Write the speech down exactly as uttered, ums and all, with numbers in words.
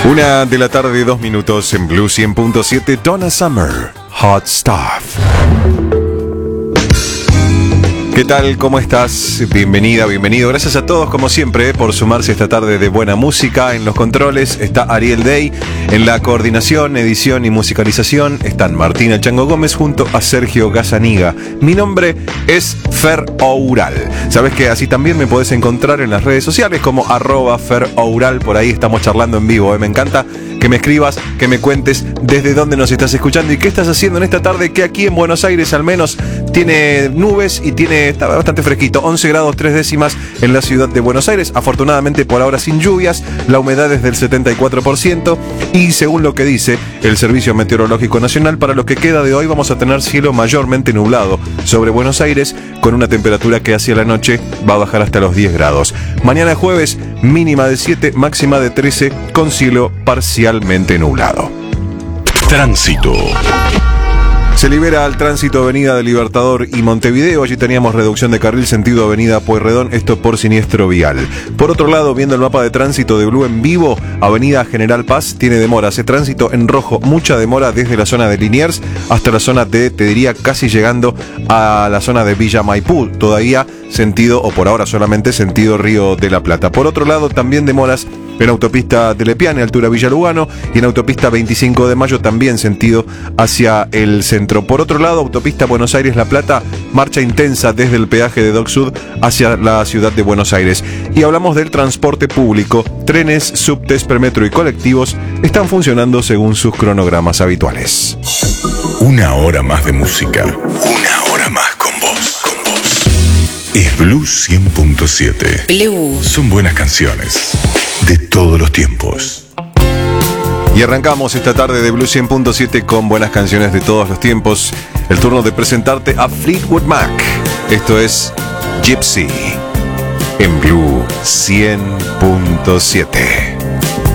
Una de la tarde, dos minutos en Blue cien punto siete, Donna Summer, Hot Stuff. ¿Qué tal? ¿Cómo estás? Bienvenida, bienvenido. Gracias a todos, como siempre, por sumarse esta tarde de buena música. En los controles está Ariel Day. En la coordinación, edición y musicalización están Martina Chango Gómez junto a Sergio Gazzaniga. Mi nombre es Fer Oural. Sabes que así también me podés encontrar en las redes sociales como arroba Fer Oural. Por ahí estamos charlando en vivo. ¿eh? Me encanta que me escribas, que me cuentes desde dónde nos estás escuchando y qué estás haciendo en esta tarde que aquí en Buenos Aires al menos tiene nubes y tiene, está bastante fresquito, once grados tres décimas en la ciudad de Buenos Aires, afortunadamente por ahora sin lluvias, la humedad es del setenta y cuatro por ciento y según lo que dice el Servicio Meteorológico Nacional, para lo que queda de hoy vamos a tener cielo mayormente nublado sobre Buenos Aires con una temperatura que hacia la noche va a bajar hasta los diez grados. Mañana jueves, mínima de siete, máxima de trece con cielo parcialmente nublado. Tránsito. Se libera al tránsito Avenida del Libertador y Montevideo. Allí teníamos reducción de carril sentido Avenida Pueyrredón, esto por siniestro vial. Por otro lado, viendo el mapa de tránsito de Blue en vivo, Avenida General Paz tiene demora. Hace tránsito en rojo, mucha demora desde la zona de Liniers hasta la zona de, te diría, casi llegando a la zona de Villa Maipú. Todavía sentido, o por ahora solamente sentido Río de la Plata. Por otro lado, también demoras en autopista de Lepiane, altura Villa Lugano, y en autopista veinticinco de mayo, también sentido hacia el centro. Por otro lado, autopista Buenos Aires-La Plata, marcha intensa desde el peaje de Dock Sud hacia la ciudad de Buenos Aires. Y hablamos del transporte público. Trenes, subtes, premetro y colectivos están funcionando según sus cronogramas habituales. Una hora más de música. Una hora más con vos. Con vos. Es Blue cien punto siete. Blue. Son buenas canciones de todos los tiempos. Y arrancamos esta tarde de Blue cien punto siete con buenas canciones de todos los tiempos. El turno de presentarte a Fleetwood Mac. Esto es Gypsy en Blue cien punto siete.